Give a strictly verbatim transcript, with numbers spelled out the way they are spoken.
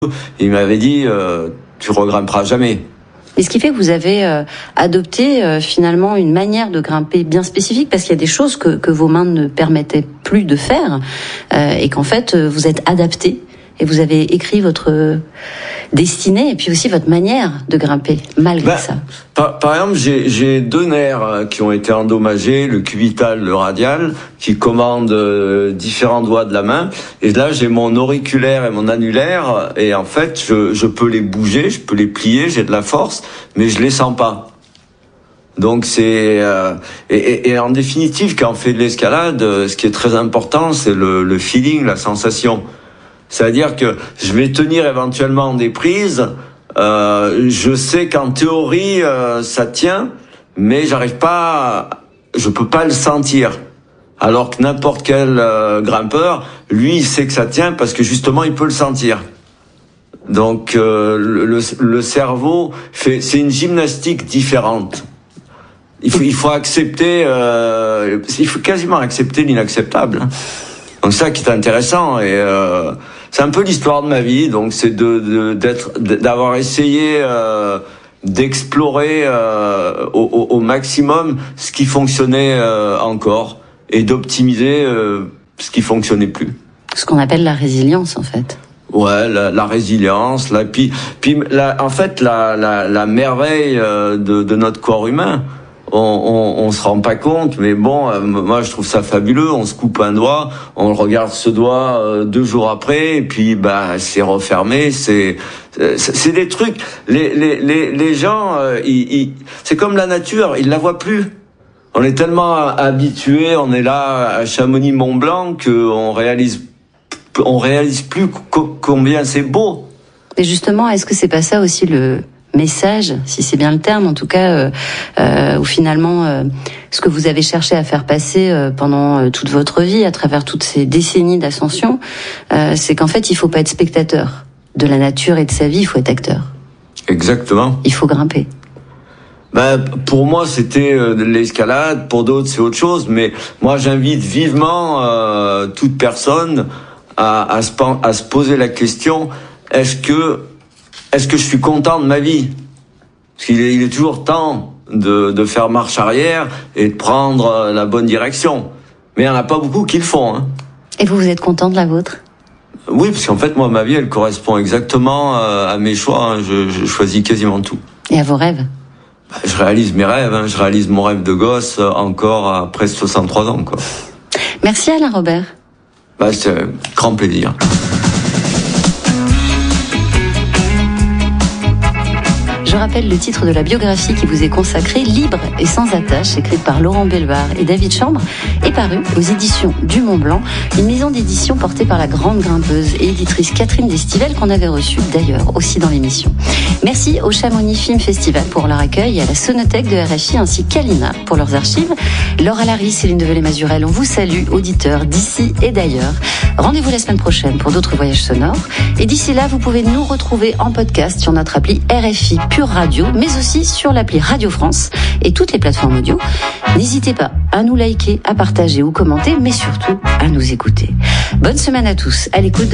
Il m'avait dit euh, tu regrimperas jamais. Et ce qui fait que vous avez euh, adopté euh, finalement une manière de grimper bien spécifique, parce qu'il y a des choses que, que vos mains ne permettaient plus de faire, euh, et qu'en fait euh, vous êtes adapté et vous avez écrit votre destinée et puis aussi votre manière de grimper malgré ben, ça. Par, par exemple, j'ai, j'ai deux nerfs qui ont été endommagés, le cubital, le radial, qui commandent euh, différents doigts de la main. Et là, j'ai mon auriculaire et mon annulaire, et en fait, je, je peux les bouger, je peux les plier, j'ai de la force, mais je les sens pas. Donc c'est euh, et, et, et en définitive, quand on fait de l'escalade, ce qui est très important, c'est le, le feeling, la sensation. C'est-à-dire que je vais tenir éventuellement des prises. Euh, je sais qu'en théorie euh, ça tient, mais j'arrive pas, je peux pas le sentir. Alors que n'importe quel euh, grimpeur, lui, il sait que ça tient parce que justement, il peut le sentir. Donc euh, le, le cerveau fait, c'est une gymnastique différente. Il faut, il faut accepter, euh, il faut quasiment accepter l'inacceptable. Donc ça qui est intéressant, et euh, c'est un peu l'histoire de ma vie. Donc c'est de, de d'être, d'avoir essayé euh, d'explorer euh, au, au maximum ce qui fonctionnait euh, encore, et d'optimiser euh, ce qui fonctionnait plus. Ce qu'on appelle la résilience, en fait. Ouais, la, la résilience, la puis puis la, en fait la la, la merveille euh, de, de notre corps humain. On, on, on se rend pas compte, mais bon, euh, moi je trouve ça fabuleux. On se coupe un doigt, on regarde ce doigt euh, deux jours après, et puis bah c'est refermé. C'est c'est, c'est des trucs. Les les les, les gens, euh, ils, ils, c'est comme la nature, ils la voient plus. On est tellement habitués, on est là à Chamonix-Mont-Blanc qu'on réalise on réalise plus co- combien c'est beau. Mais justement, est-ce que c'est pas ça aussi le message, si c'est bien le terme, en tout cas, euh, euh, où finalement, euh, ce que vous avez cherché à faire passer euh, pendant euh, toute votre vie, à travers toutes ces décennies d'ascension, euh, c'est qu'en fait, il faut pas être spectateur de la nature et de sa vie, il faut être acteur. Exactement. Il faut grimper. Ben, pour moi, c'était euh, de l'escalade, pour d'autres, c'est autre chose, mais moi, j'invite vivement euh, toute personne à, à, se, à se poser la question, est-ce que Est-ce que je suis content de ma vie? Parce qu'il est, il est toujours temps de, de faire marche arrière et de prendre la bonne direction. Mais il n'y en a pas beaucoup qui le font. Hein. Et vous, vous êtes content de la vôtre? Oui, parce qu'en fait, moi, ma vie, elle correspond exactement à mes choix. Hein. Je, je choisis quasiment tout. Et à vos rêves? Bah, je réalise mes rêves. Hein. Je réalise mon rêve de gosse encore à presque soixante-trois ans. Quoi. Merci Alain Robert. Bah, c'est un grand plaisir. Je rappelle le titre de la biographie qui vous est consacrée, Libre et sans attache, écrite par Laurent Belvar et David Chambre, est parue aux éditions du Mont Blanc, une maison d'édition portée par la grande grimpeuse et éditrice Catherine Destivelle, qu'on avait reçue d'ailleurs aussi dans l'émission. Merci au Chamonix Film Festival pour leur accueil et à la Sonothèque de R F I ainsi qu'à l'I N A pour leurs archives. Laura Larry, Céline Develay-Mazurel, on vous salue, auditeurs d'ici et d'ailleurs. Rendez-vous la semaine prochaine pour d'autres voyages sonores. Et d'ici là, vous pouvez nous retrouver en podcast sur notre appli R F I Pure Radio, mais aussi sur l'appli Radio France et toutes les plateformes audio. N'hésitez pas à nous liker, à partager ou commenter, mais surtout à nous écouter. Bonne semaine à tous, à l'écoute de